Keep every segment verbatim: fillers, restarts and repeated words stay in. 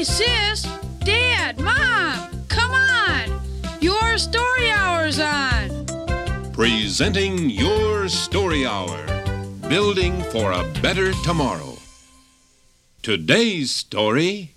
sis, Dad, Mom, come on! Your Story Hour's on! Presenting Your Story Hour, building for a better tomorrow. Today's story...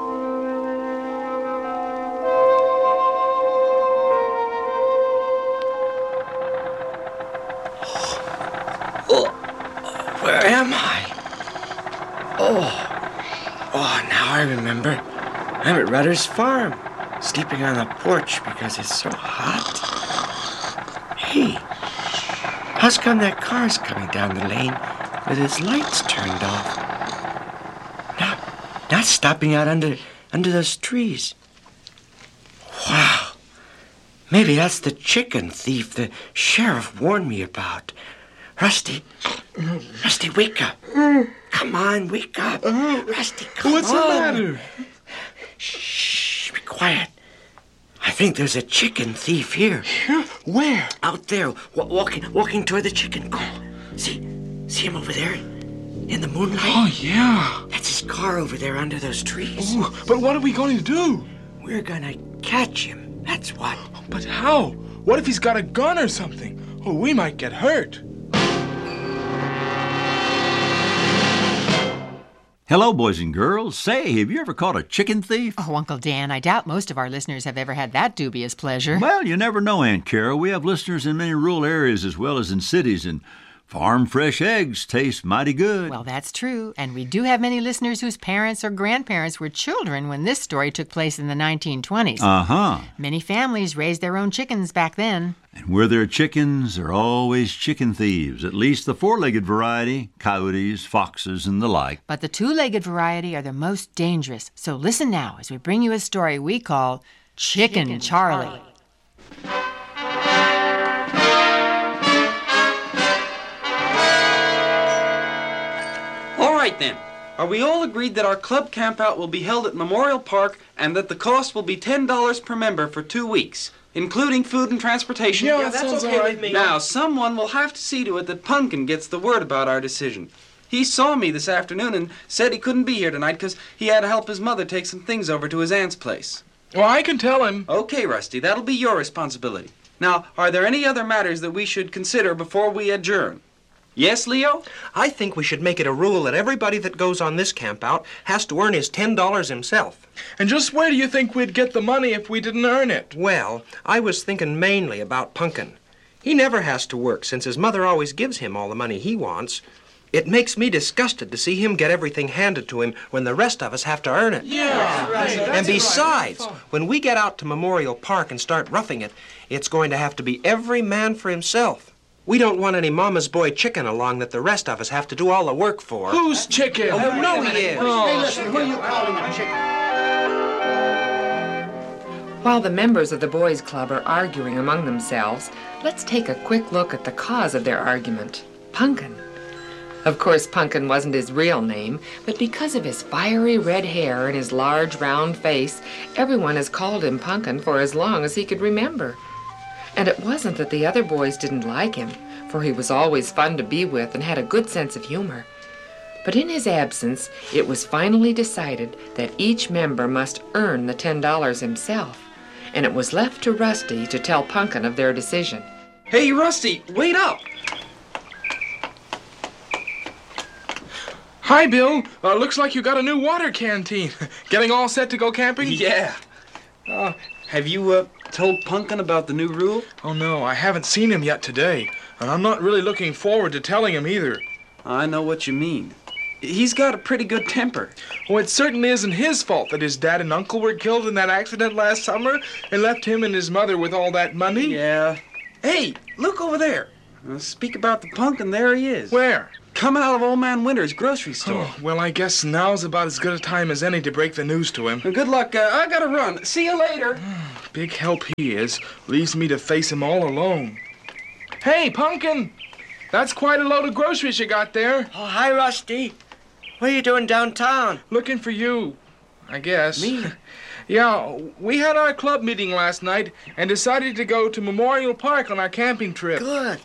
Where am I? Oh, oh, now I remember. I'm at Rudder's farm, sleeping on the porch because it's so hot. Hey, how's come that car's coming down the lane with its lights turned off? Not, not stopping out under, under those trees. Wow, maybe that's the chicken thief the sheriff warned me about. Rusty, Rusty, wake up. Come on, wake up. Rusty, come What's on. the matter? Shh, be quiet. I think there's a chicken thief here. Here? Where? Out there, wa- walking walking toward the chicken coop. See, see him over there? In the moonlight? Oh, yeah. That's his car over there under those trees. Ooh, but what are we going to do? We're gonna catch him, that's what. But how? What if he's got a gun or something? Oh, we might get hurt. Hello, boys and girls. Say, have you ever caught a chicken thief? Oh, Uncle Dan, I doubt most of our listeners have ever had that dubious pleasure. Well, you never know, Aunt Carol. We have listeners in many rural areas as well as in cities, and farm fresh eggs taste mighty good. Well, that's true, and we do have many listeners whose parents or grandparents were children when this story took place in the nineteen twenties. Uh-huh. Many families raised their own chickens back then. And where there are chickens, there are always chicken thieves, at least the four-legged variety, coyotes, foxes, and the like. But the two-legged variety are the most dangerous. So listen now as we bring you a story we call Chicken, Chicken Charlie. Charlie. All right, then. Are we all agreed that our club campout will be held at Memorial Park and that the cost will be ten dollars per member for two weeks, including food and transportation? Yeah, that sounds all right. Now, someone will have to see to it that Punkin gets the word about our decision. He saw me this afternoon and said he couldn't be here tonight because he had to help his mother take some things over to his aunt's place. Well, I can tell him. Okay, Rusty, that'll be your responsibility. Now, are there any other matters that we should consider before we adjourn? Yes, Leo? I think we should make it a rule that everybody that goes on this campout has to earn his ten dollars himself. And just where do you think we'd get the money if we didn't earn it? Well, I was thinking mainly about Punkin. He never has to work since his mother always gives him all the money he wants. It makes me disgusted to see him get everything handed to him when the rest of us have to earn it. Yeah, right. And besides, when we get out to Memorial Park and start roughing it, it's going to have to be every man for himself. We don't want any mama's boy chicken along that the rest of us have to do all the work for. Who's chicken? Oh, you know he is. Hey, listen, who are you calling a chicken? While the members of the boys' club are arguing among themselves, let's take a quick look at the cause of their argument. Punkin. Of course, Punkin wasn't his real name, but because of his fiery red hair and his large round face, everyone has called him Punkin for as long as he could remember. And it wasn't that the other boys didn't like him, for he was always fun to be with and had a good sense of humor. But in his absence, it was finally decided that each member must earn the ten dollars himself, and it was left to Rusty to tell Punkin of their decision. Hey, Rusty, wait up! Hi, Bill. Uh, looks like you got a new water canteen. Getting all set to go camping? Yeah. Uh, have you, uh, told Punkin about the new rule? Oh, no, I haven't seen him yet today, and I'm not really looking forward to telling him either. I know what you mean. He's got a pretty good temper. Well, it certainly isn't his fault that his dad and uncle were killed in that accident last summer and left him and his mother with all that money. Yeah. Hey, look over there. Uh, speak about the Punkin, there he is. Where? Coming out of Old Man Winter's grocery store. Oh, well, I guess now's about as good a time as any to break the news to him. Well, good luck. Uh, I gotta run. See you later. Big help he is. Leaves me to face him all alone. Hey, Punkin! That's quite a load of groceries you got there. Oh, hi, Rusty. What are you doing downtown? Looking for you, I guess. Me? Yeah, we had our club meeting last night and decided to go to Memorial Park on our camping trip. Good.